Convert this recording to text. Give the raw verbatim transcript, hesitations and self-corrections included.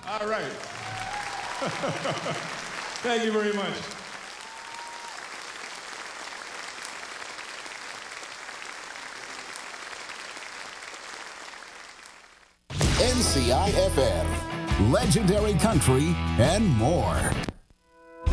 All right. Thank you very much. N C I F M, legendary country, and more.